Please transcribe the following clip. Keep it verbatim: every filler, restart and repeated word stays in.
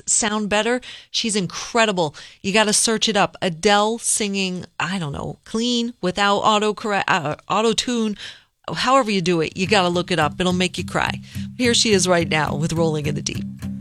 sound better. She's incredible. You got to search it up. Adele singing, I don't know, clean without auto correct, uh, auto tune. However you do it, you got to look it up. It'll make you cry. Here she is right now with Rolling in the Deep.